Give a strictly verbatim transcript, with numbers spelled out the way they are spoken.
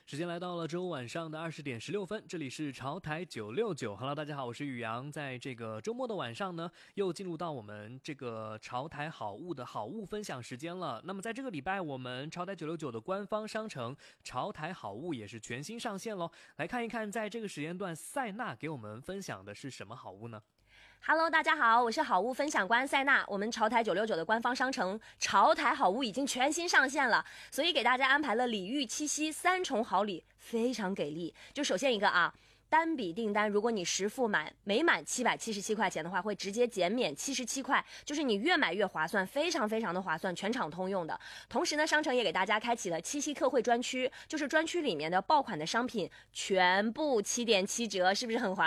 时间来到了周五晚上的二十点十六分，这里是潮台九六九。Hello， 大家好，我是宇阳。在这个周末的晚上呢，又进入到我们这个潮台好物的好物分享时间了。那么在这个礼拜，我们潮台九六九的官方商城潮台好物也是全新上线喽。来看一看，在这个时间段，塞纳给我们分享的是什么好物呢 ？Hello， 大家好，我是好物分享官塞纳。我们潮台九六九的官方商城潮台好物已经全新上线了，所以给大家安排了礼遇七夕三重好礼，非常给力。就首先一个啊，单笔订单，如果你实付满每满七百七十七块钱的话，会直接减免七十七块，就是你越买越划算，非常非常的划算，全场通用的。同时呢，商城也给大家开启了七夕特惠专区，就是专区里面的爆款的商品全部七点七折，是不是很划